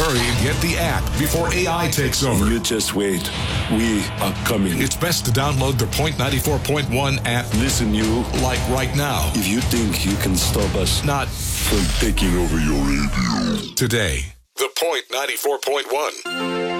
Hurry and get the app before AI takes over. You just wait. We are coming. It's best to download the Point 94.1 app. Listen, you. Like right now. If you think you can stop us, Not from taking over your radio. today. The Point 94.1.